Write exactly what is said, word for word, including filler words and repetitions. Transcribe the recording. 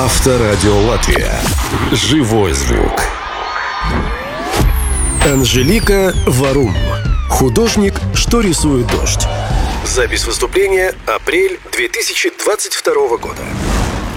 Авторадио Латвия. Живой звук. Анжелика Варум. Художник, что рисует дождь. Запись выступления апрель две тысячи двадцать второго года.